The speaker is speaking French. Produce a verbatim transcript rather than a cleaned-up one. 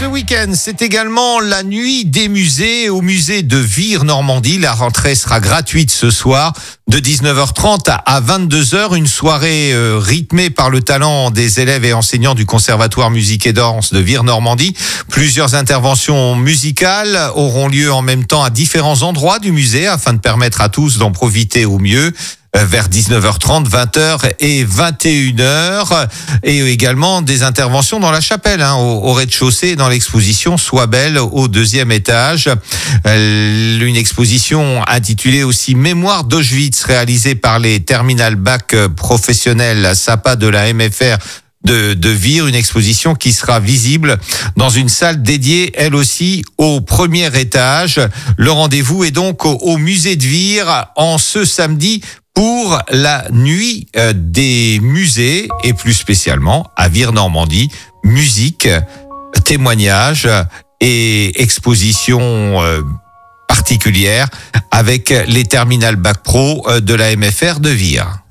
ce week-end, c'est également la nuit des musées au musée de Vire-Normandie. La rentrée sera gratuite ce soir de dix-neuf heures trente à vingt-deux heures. Une soirée euh, rythmée par le talent des élèves et enseignants du Conservatoire musique et danse de Vire-Normandie. Plusieurs interventions musicales auront lieu en même temps à différents endroits du musée afin de permettre à tous d'en profiter au mieux. Vers dix-neuf heures trente, vingt heures et vingt et une heures, et également des interventions dans la chapelle, hein, au, au rez-de-chaussée, dans l'exposition Sois belle au deuxième étage. Une exposition intitulée aussi Mémoire d'Auschwitz, réalisée par les Terminal Bac professionnels SAPA de la M F R de, de Vire, une exposition qui sera visible dans une salle dédiée, elle aussi, au premier étage. Le rendez-vous est donc au, au musée de Vire en ce samedi pour la nuit des musées et plus spécialement à Vire-Normandie, musique, témoignages et expositions particulières avec les Terminal Bac Pro de la M F R de Vire.